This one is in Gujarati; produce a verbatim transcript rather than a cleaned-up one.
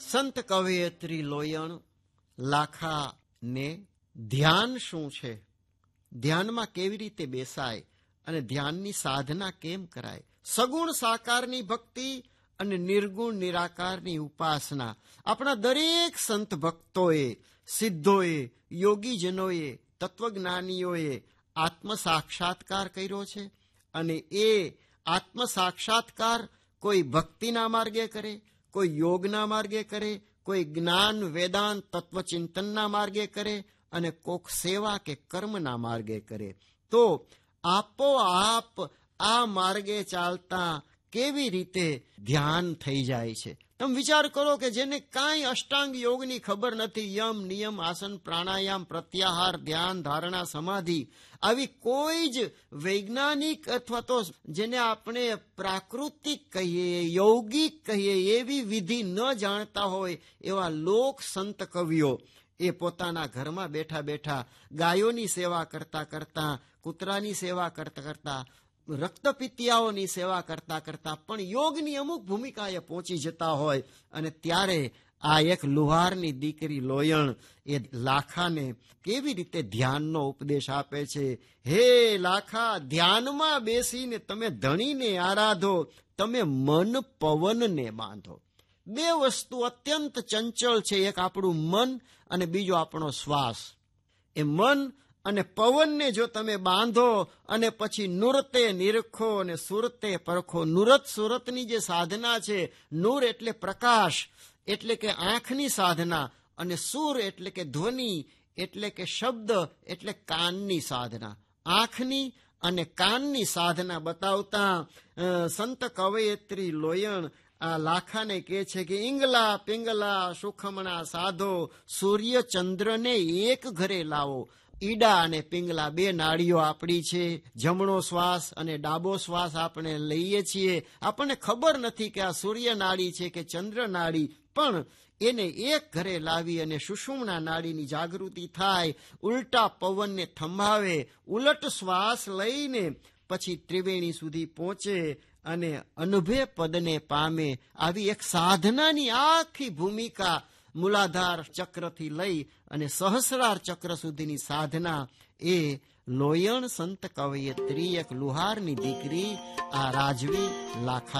સંત કવયત્રી લોયણ લાખાને ધ્યાન શું છે, ધ્યાનમાં કેવી રીતે બેસાય અને ધ્યાનની સાધના કેમ કરાય, સગુણ સાકારની ભક્તિ અને નિર્ગુણ નિરાકારની ઉપાસના આપણા દરેક સંત ભક્તોએ, સિદ્ધોએ, યોગીજનોએ, તત્વજ્ઞાનીઓએ આત્મ સાક્ષાત્કાર કર્યો છે. અને એ આત્મ સાક્ષાત્કાર કોઈ ભક્તિના માર્ગે કરે, કોઈ યોગના માર્ગે કરે, કોઈ જ્ઞાન વેદાંત તત્વચિંતનના માર્ગે કરે અને કોક સેવા કે કર્મના માર્ગે કરે. તો આપોઆપ આ માર્ગે ચાલતા કેવી રીતે ધ્યાન થઈ જાય છે. તમે વિચાર કરો કે જેને કાંઈ અષ્ટાંગ યોગની ખબર નથી, યમ નિયમ આસન પ્રાણાયામ પ્રત્યાહાર ધ્યાન ધારણા સમાધિ આવી કોઈ જ વૈજ્ઞાનિક અથવા તો જેને આપણે પ્રાકૃતિક કહીએ, yૌગિક કહીએ એવી વિધિ ન જાણતા હોય એવા લોક સંત કવિઓ એ પોતાના ઘરમાં બેઠા બેઠા ગાયોની સેવા કરતા કરતા, કૂતરાની સેવા કરતા કરતા, રક્તપિતિયાઓની સેવા કરતા કરતા પણ યોગની અમુક ભૂમિકાએ પહોંચી જતા હોય. અને ત્યારે આ એક લુહારની દીકરી લોયણ એ લાખાને કેવી રીતે ધ્યાનનો ઉપદેશ આપે છે. હે લાખા, ધ્યાનમાં બેસીને તમે ધણીને આરાધો, તમે મન પવનને બાંધો. બે વસ્તુ અત્યંત ચંચળ છે, એક આપણું મન અને બીજો આપણો શ્વાસ. એ મન અને પવનને જો તમે બાંધો અને પછી નુરતે નિરખો અને સુરતે પરખો. નુરત સુરતની જે સાધના છે, નૂર એટલે પ્રકાશ એટલે કે આંખની સાધના, અને સુર એટલે કે ધ્વનિ એટલે કે શબ્દ એટલે કાનની સાધના. આંખની અને કાનની સાધના બતાવતા સંત કવયત્રી લોયણ આ લાખાને કહે છે કે ઈંગલા પિંગલા સુખમણા સાધો, સૂર્ય ચંદ્રને એક ઘરે લાવો. ઈડા અને પિંગલા બે નાડીઓ આપણી છે. જમણો શ્વાસ અને ડાબો શ્વાસ આપણે લઈએ છીએ. આપણને ખબર નથી કે આ સૂર્ય નાડી છે કે ચંદ્ર નાડી, પણ એને એક ઘરે લાવી અને સુષુમ્ના નાડીની જાગૃતિ થાય. ઉલટા પવનને થંભાવે, ઉલટ શ્વાસ લઈને પછી ત્રિવેણી સુધી પહોંચે અને અનુભે પદને પામે. આવી એક સાધનાની આખી ભૂમિકા મૂલાધાર ચક્રથી લઈ અને સહસ્રાર ચક્ર સુધીની સાધના એ લોયણ સંત કવયત્રી, એક લુહારની દીકરી આ રાજવી લાખા